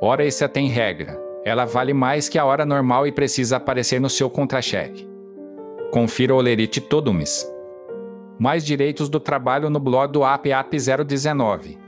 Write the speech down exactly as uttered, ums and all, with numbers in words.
Hora extra tem regra. Ela vale mais que a hora normal e precisa aparecer no seu contra-cheque. Confira o lerite todo mês. Mais direitos do trabalho no blog do A P A P zero dezenove.